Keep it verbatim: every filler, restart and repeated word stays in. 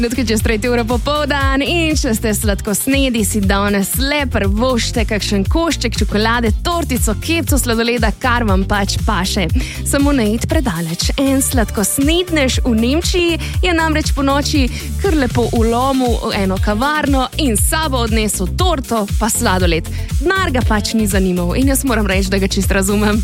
Minutke čez tretjo uro popoldan in če ste sladkosnedi, si danes le prvoščite kakšen košček čokolade, tortico, kepco sladoleda, kar vam pač paše. Samo ne id predaleč. En sladkosnednež v Nemčiji je namreč po noči kar lepo ulomil v eno kavarno in s sabo odnesel torto pa sladoled. Denar ga pač ni zanimal in jaz moram reči, da ga čist razumem.